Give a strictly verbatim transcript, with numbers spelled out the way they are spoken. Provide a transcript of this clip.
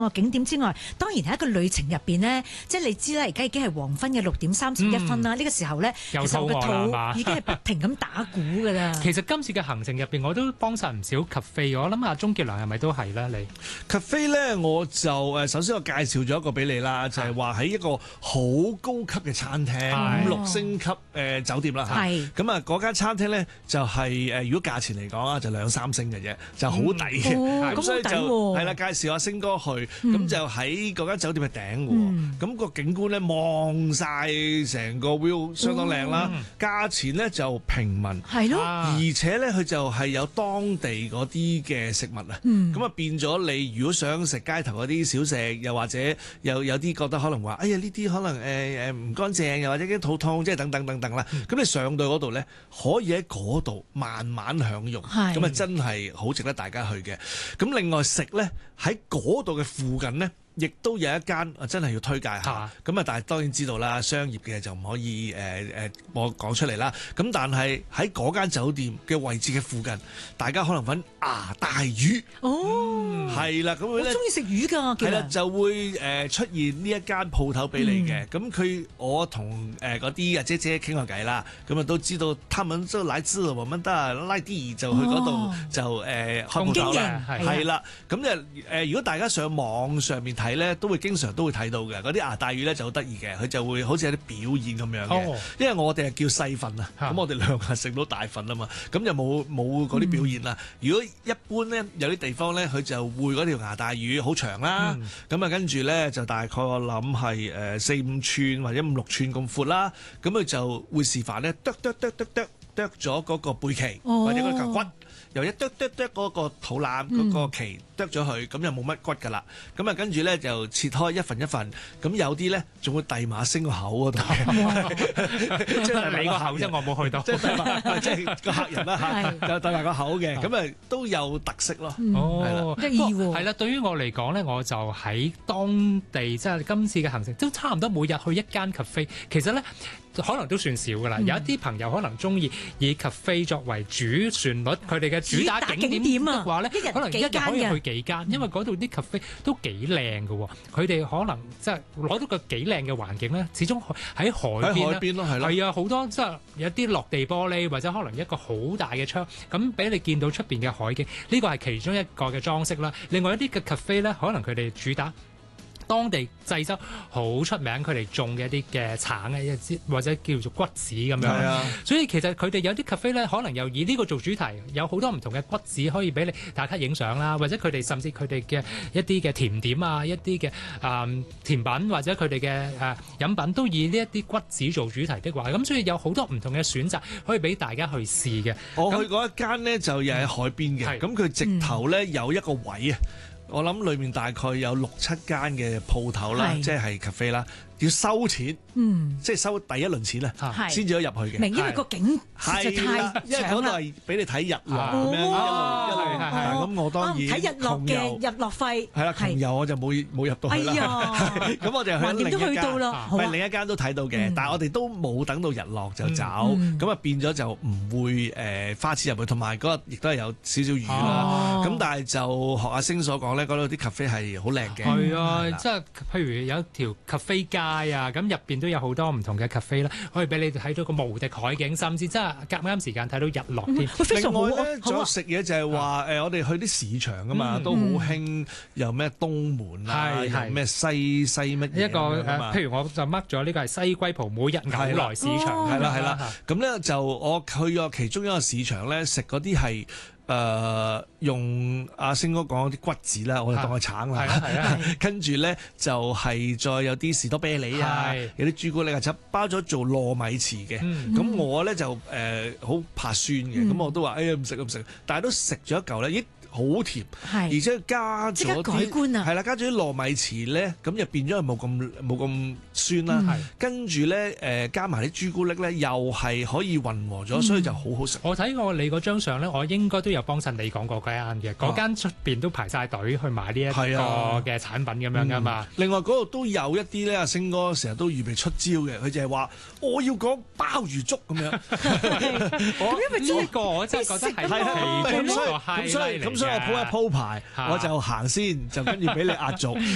個景點之外，當然係一個旅程入邊呢，即係你知啦，而家已經係黃昏嘅六點三十一分啦。呢、嗯、個時候呢，其實我個肚已經係不停咁打鼓㗎啦。 其實今次嘅行程入邊，我都幫晒唔少 cafe，我諗阿鍾傑良係咪都係咧？你 cafe 咧，我就誒首先我介紹咗一個俾你啦，就係話喺一個好高級嘅餐廳，五六星級誒、呃、酒店啦嚇。咁啊，嗰間餐廳咧就係、是、誒，如果價錢嚟講啊，就兩三星嘅啫，就好抵嘅。咁、嗯、所以就係啦，介紹阿星哥去，咁、嗯、就喺嗰間酒店嘅頂喎。咁、嗯、個景觀咧望晒成個 view， 相當靚啦。嗯、價錢咧就平民， 係咯， 而且咧佢就係有當地嗰啲嘅食物啊。咁、嗯、啊變咗你如果想食街頭嗰啲小食，又或者有有啲覺得可能話，哎呀呢啲可能誒誒唔乾淨，又或者啲肚痛，即係等等等等啦。咁、嗯、你上到嗰度咧，可以喺嗰度慢慢享用，咁啊真係好值得大家去嘅。咁另外食咧喺嗰度嘅附近咧，亦都有一間啊，真係要推介下。咁啊，但係當然知道啦，商業嘅就唔可以誒誒、呃、我講出嚟啦。咁但係喺嗰間酒店嘅位置嘅附近，大家可能揾牙大魚。哦，係啦，咁佢咧，我中意食魚㗎。係啦，就會誒出現呢一間鋪頭俾你嘅。咁、嗯、佢我同誒嗰啲阿姐姐傾下偈啦，咁啊都知道，他們都來自我們的拉啲就去嗰度、哦、就誒、呃、開鋪頭啦。係啦，咁就誒如果大家上網上面睇咧，都會經常都會睇到嘅。嗰啲牙帶魚咧就好得意嘅，佢就會好似有啲表演咁樣嘅、哦。因為我哋係叫細份啊，咁我哋兩個食到大份啊嘛，咁就冇冇嗰啲表演啦、嗯。如果一般咧，有啲地方咧，佢就會嗰條牙帶魚好長啦，咁、嗯、啊跟住咧就大概我諗係誒四五寸或者五六寸咁闊啦，咁佢就會示範咧剁剁剁剁剁剁咗嗰個背鰭、哦、或者嗰嚿骨。由一剁剁剁嗰個肚腩嗰個鰭剁咗佢，咁就冇乜骨噶啦。咁啊跟住咧就切開一份一份，咁有啲咧仲會遞埋升個口嗰度嘅，即係你個口啫，我冇去到，即係遞埋，即係個客人啦嚇，就遞埋個口嘅，咁啊都有特色咯。 哦，得意喎。係啦，對於我嚟講咧，我就喺當地，即係今次嘅行程都差唔多每日去一間 cafe。其實咧可能都算少噶啦。有一啲朋友可能中意以 cafe 作為主旋律，佢哋嘅主打景點嘅話咧，可能一日可以去幾間，因為嗰度啲 cafe 都幾靚嘅喎。佢哋可能即係攞到個幾靚嘅環境咧，始終喺海邊啦，係啊，好多即係有啲落地玻璃或者可能一個好大嘅窗，咁俾你見到出邊嘅海景。呢個係其中一個嘅裝飾啦。另外一啲嘅 cafe 咧，可能佢哋主打當地濟州好出名，佢哋種嘅一啲嘅橙嘅一啲或者叫做骨子咁樣。係啊，所以其實佢哋有啲 cafe 咧，可能又以呢個做主題，有好多唔同嘅骨子可以俾你打卡影相啦，或者佢哋甚至佢哋嘅一啲嘅甜點啊，一啲嘅誒甜品或者佢哋嘅誒飲品都以呢一啲骨子做主題的話，咁所以有好多唔同嘅選擇可以俾大家去試嘅。 我去嗰一間呢，就又喺海邊嘅，咁、嗯、佢直頭咧有一個位啊。我諗裏面大概有六七間嘅鋪頭啦，即係 cafe 啦，要收錢，嗯，即係收第一輪錢啊，先至可以入去嘅。 明，因為個景實在太長啦， 因為嗰度係俾你睇日落咁樣一路一路係係。咁我當然睇日落嘅日落費係啦，窮遊我就冇冇入到去啦。咁我哋去另一間，係另一間都睇到嘅，但係我哋都冇等到日落就走，咁啊變咗就唔會誒花錢入去，同埋嗰日亦都係有少少雨啦。咁但係就學阿星所講咧，嗰度啲 cafe 係好靚嘅。係啊，即係譬如有一條 cafe 街啊，咁入邊都有好多唔同嘅 cafe 啦，可以俾你睇到個無敵海景，甚至真係夾啱時間睇到日落添。 另外咧，仲有食嘢就係話誒，我哋去啲市場㗎嘛，都好興有咩東門啊，有咩西西乜嘢一個誒，譬如我就 mark 咗呢個係西龜蒲每日牛來市場， 係啦係啦。咁咧就我去過其中一個市場咧，食嗰啲係。誒、呃、用阿星哥講啲骨子啦，我就當佢橙啦，跟住咧就係、是、再有啲士多啤梨啊，有啲朱古力啊，就包咗做糯米糍嘅。咁、嗯、我咧就誒好、呃、怕酸嘅，咁、嗯、我都話哎呀唔食唔食，但係都食咗一嚿咧，咦好甜，而且加咗啲係啦，加咗啲糯米糍咧，咁就變咗係冇咁冇咁酸啦。嗯、跟住咧誒加埋啲朱古力咧，又係可以混和咗、嗯，所以就好好食。 我睇過你嗰張相咧，我應該都有幫襯你講過嗰間嘅，嗰間出邊都排晒隊去買呢一個嘅產品咁樣噶嘛、嗯。 另外嗰度都有一啲咧，阿星哥成日都預備出招嘅，佢就係話我要講鮑魚粥咁樣。 我因為呢個我真係覺得係其中一個 highlight 嚟嘅。 所以我鋪一鋪排，我就行先，就跟住俾你壓軸。